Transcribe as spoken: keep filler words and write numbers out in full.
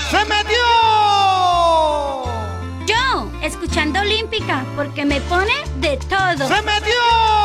¡Se metió! Yo, escuchando Olímpica, porque me pone de todo. ¡Se metió!